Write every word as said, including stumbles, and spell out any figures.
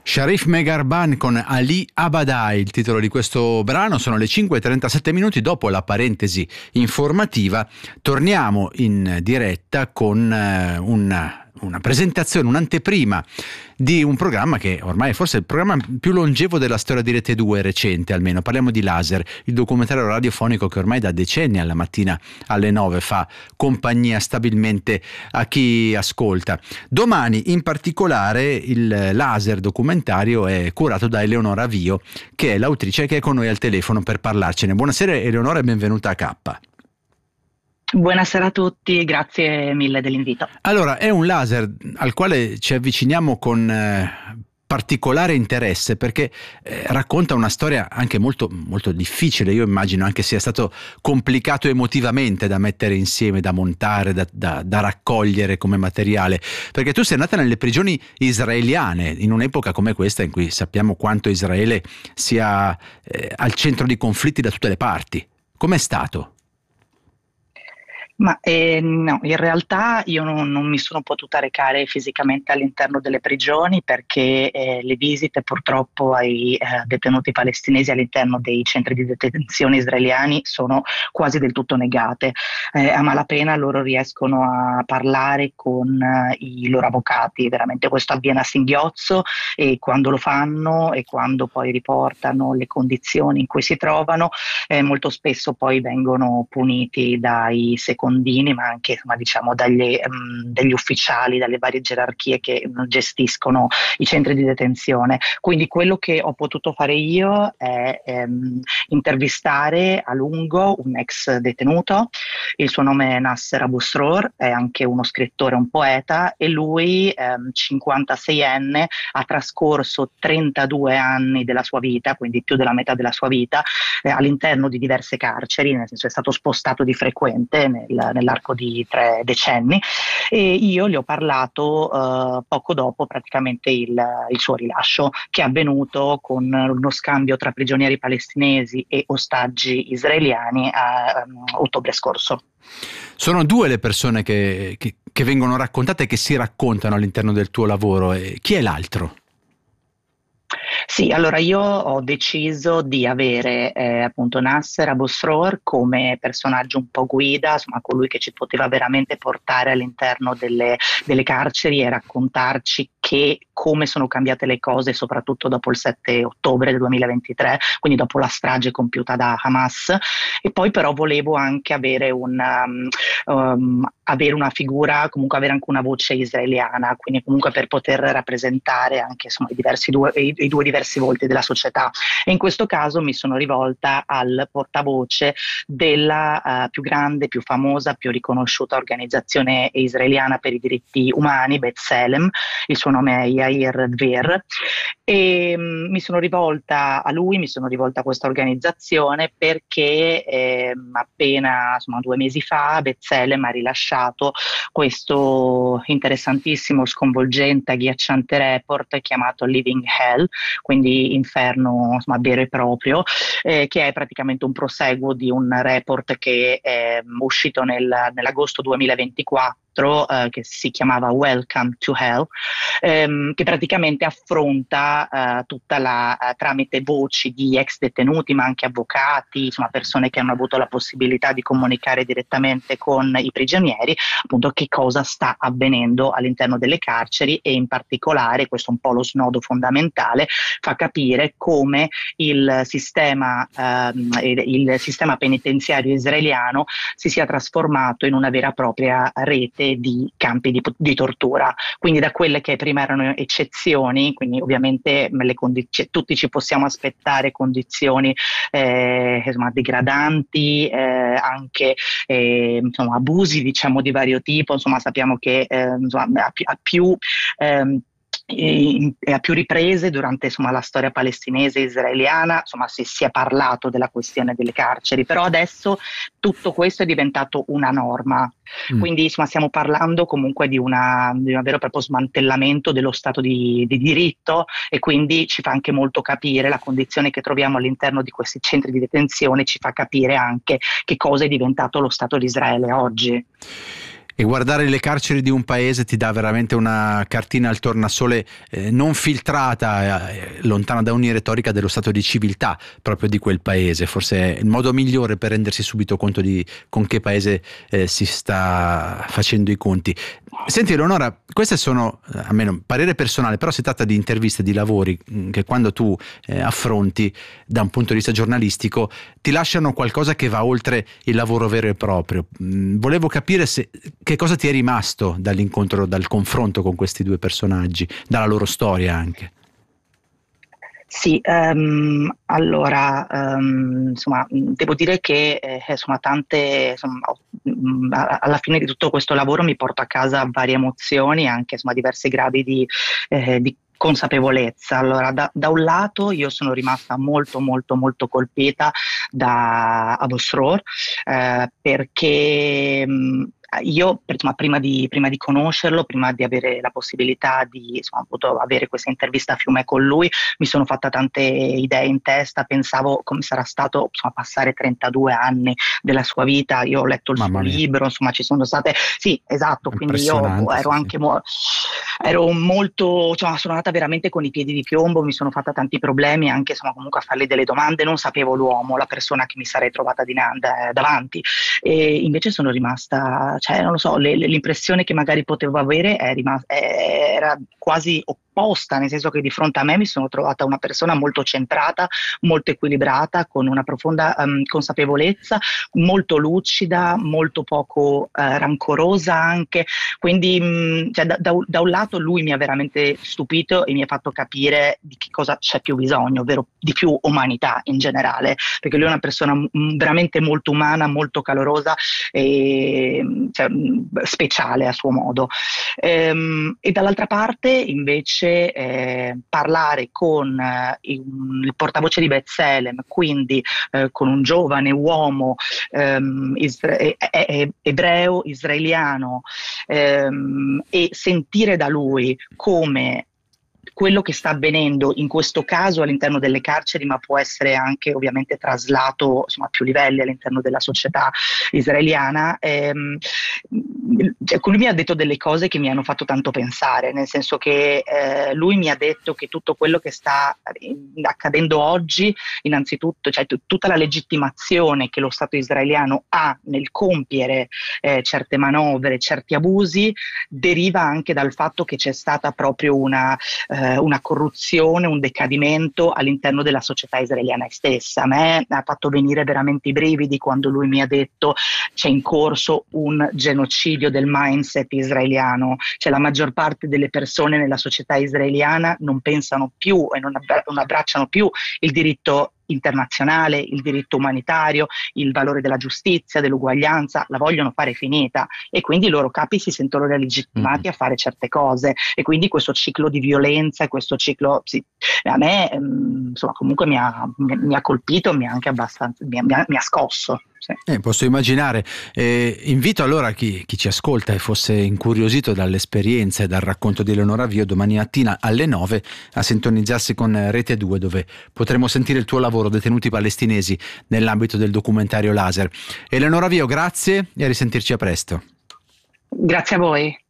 Sharif Megharban con Ali Abadai, il titolo di questo brano. Sono le cinque e trentasette minuti. Dopo la parentesi informativa torniamo in diretta con eh, una, una presentazione, un'anteprima di un programma che ormai è forse il programma più longevo della storia di Rete due, recente almeno. Parliamo di Laser, il documentario radiofonico che ormai da decenni alla mattina alle nove fa compagnia stabilmente a chi ascolta. Domani in particolare il Laser documentario è curato da Eleonora Vio, che è l'autrice che è con noi al telefono per parlarcene. Buonasera Eleonora e benvenuta a K. Buonasera a tutti, grazie mille dell'invito. Allora, è un laser al quale ci avviciniamo con eh, particolare interesse perché eh, racconta una storia anche molto, molto difficile. Io immagino anche sia stato complicato emotivamente da mettere insieme, da montare, da, da, da raccogliere come materiale, perché tu sei nata nelle prigioni israeliane in un'epoca come questa in cui sappiamo quanto Israele sia eh, al centro di conflitti da tutte le parti. Com'è stato? Ma eh, no, in realtà io non, non mi sono potuta recare fisicamente all'interno delle prigioni perché eh, le visite purtroppo ai eh, detenuti palestinesi all'interno dei centri di detenzione israeliani sono quasi del tutto negate. Eh, a malapena loro riescono a parlare con eh, i loro avvocati, veramente questo avviene a singhiozzo, e quando lo fanno e quando poi riportano le condizioni in cui si trovano, eh, molto spesso poi vengono puniti dai secondi ma anche insomma, diciamo dagli, um, degli ufficiali, dalle varie gerarchie che um, gestiscono i centri di detenzione. Quindi quello che ho potuto fare io è um, intervistare a lungo un ex detenuto. Il suo nome è Nasser Abu Sroor, è anche uno scrittore, un poeta, e lui um, cinquantaseienne ha trascorso trentadue anni della sua vita, quindi più della metà della sua vita, eh, all'interno di diverse carceri, nel senso è stato spostato di frequente nel nell'arco di tre decenni, e io gli ho parlato uh, poco dopo praticamente il, il suo rilascio, che è avvenuto con uno scambio tra prigionieri palestinesi e ostaggi israeliani a um, ottobre scorso. Sono due le persone che, che, che vengono raccontate e che si raccontano all'interno del tuo lavoro. E chi è l'altro? Sì, allora io ho deciso di avere eh, appunto Nasser Abu Sroor come personaggio un po' guida, insomma colui che ci poteva veramente portare all'interno delle, delle carceri e raccontarci che come sono cambiate le cose, soprattutto dopo il sette ottobre del duemilaventitré, quindi dopo la strage compiuta da Hamas. E poi però volevo anche avere una, um, avere una figura, comunque avere anche una voce israeliana, quindi comunque per poter rappresentare anche insomma i diversi due, i, i due diversi volti della società. E in questo caso mi sono rivolta al portavoce della uh, più grande, più famosa, più riconosciuta organizzazione israeliana per i diritti umani, B'Tselem. Il suo nome è Yair Dvir, e um, mi sono rivolta a lui, mi sono rivolta a questa organizzazione perché eh, appena insomma, due mesi fa B'Tselem ha rilasciato questo interessantissimo, sconvolgente, agghiacciante report chiamato Living Hell, quindi inferno insomma, vero e proprio, eh, che è praticamente un proseguo di un report che è uscito nel, nell'agosto duemilaventiquattro, Uh, che si chiamava Welcome to Hell, ehm, che praticamente affronta uh, tutta la, uh, tramite voci di ex detenuti ma anche avvocati, insomma persone che hanno avuto la possibilità di comunicare direttamente con i prigionieri, appunto che cosa sta avvenendo all'interno delle carceri, e in particolare, questo è un po' lo snodo fondamentale, fa capire come il sistema, um, il sistema penitenziario israeliano si sia trasformato in una vera e propria rete di campi di, di tortura, quindi da quelle che prima erano eccezioni, quindi ovviamente le condiz- tutti ci possiamo aspettare condizioni eh, insomma, degradanti, eh, anche eh, insomma, abusi diciamo di vario tipo, insomma sappiamo che eh, insomma, a più, a più ehm, e a più riprese durante insomma, la storia palestinese e israeliana insomma, si, si è parlato della questione delle carceri, però adesso tutto questo è diventato una norma, mm. quindi insomma, stiamo parlando comunque di, una, di un vero e proprio smantellamento dello Stato di, di diritto, e quindi ci fa anche molto capire la condizione che troviamo all'interno di questi centri di detenzione, ci fa capire anche che cosa è diventato lo Stato di Israele oggi. E guardare le carceri di un paese ti dà veramente una cartina al tornasole eh, non filtrata, eh, lontana da ogni retorica dello stato di civiltà proprio di quel paese. Forse è il modo migliore per rendersi subito conto di con che paese eh, si sta facendo i conti. Senti Eleonora, queste sono, almeno parere personale, però si tratta di interviste, di lavori mh, che quando tu eh, affronti da un punto di vista giornalistico ti lasciano qualcosa che va oltre il lavoro vero e proprio. Mh, volevo capire se, che cosa ti è rimasto dall'incontro, dal confronto con questi due personaggi, dalla loro storia anche. Sì, ehm, allora, ehm, insomma, devo dire che eh, insomma, tante, insomma, mh, alla fine di tutto questo lavoro mi porto a casa varie emozioni, anche insomma, diversi gradi di, eh, di consapevolezza. Allora, da, da un lato io sono rimasta molto molto molto colpita da Abu Sroor, eh, perché mh, io insomma, prima, di, prima di conoscerlo, prima di avere la possibilità di insomma, appunto, avere questa intervista a fiume con lui, mi sono fatta tante idee in testa, pensavo come sarà stato insomma, passare trentadue anni della sua vita. Io ho letto il Mamma suo mia. libro, insomma ci sono state, sì esatto, quindi io Impressionante, ero sì, sì. anche mo- ero molto, cioè, sono andata veramente con i piedi di piombo, mi sono fatta tanti problemi anche insomma, comunque a farle delle domande, non sapevo l'uomo, la persona che mi sarei trovata dinan- davanti, e invece sono rimasta, cioè non lo so, le, le, l'impressione che magari potevo avere è rimasta, era quasi opposta, nel senso che di fronte a me mi sono trovata una persona molto centrata, molto equilibrata, con una profonda um, consapevolezza, molto lucida, molto poco uh, rancorosa anche, quindi mh, cioè, da, da, da un lato lui mi ha veramente stupito e mi ha fatto capire di che cosa c'è più bisogno, ovvero di più umanità in generale, perché lui è una persona mh, veramente molto umana, molto calorosa e cioè, mh, speciale a suo modo. Ehm, e dall'altra parte invece eh, parlare con eh, il portavoce di B'Tselem, quindi eh, con un giovane uomo ehm, isra- e- e- ebreo, israeliano, ehm, e sentire da lui come quello che sta avvenendo in questo caso all'interno delle carceri, ma può essere anche ovviamente traslato insomma, a più livelli all'interno della società israeliana. Ehm, cioè, lui mi ha detto delle cose che mi hanno fatto tanto pensare, nel senso che eh, lui mi ha detto che tutto quello che sta accadendo oggi, innanzitutto, cioè t- tutta la legittimazione che lo Stato israeliano ha nel compiere eh, certe manovre, certi abusi, deriva anche dal fatto che c'è stata proprio una eh, una corruzione, un decadimento all'interno della società israeliana stessa. A me ha fatto venire veramente i brividi quando lui mi ha detto c'è in corso un genocidio del mindset israeliano, cioè la maggior parte delle persone nella società israeliana non pensano più e non, abbra- non abbracciano più il diritto internazionale, il diritto umanitario, il valore della giustizia, dell'uguaglianza, la vogliono fare finita e quindi i loro capi si sentono legittimati Mm. a fare certe cose e quindi questo ciclo di violenza e questo ciclo, sì, a me mh, insomma comunque mi ha, mi, mi ha colpito, mi ha anche abbastanza, mi ha, mi ha, mi ha scosso. Sì. Eh, posso immaginare. Eh, invito allora chi, chi ci ascolta e fosse incuriosito dall'esperienza e dal racconto di Eleonora Vio domani mattina alle nove a sintonizzarsi con Rete due, dove potremo sentire il tuo lavoro, Detenuti palestinesi, nell'ambito del documentario Laser. Eleonora Vio, grazie e a risentirci a presto. Grazie a voi.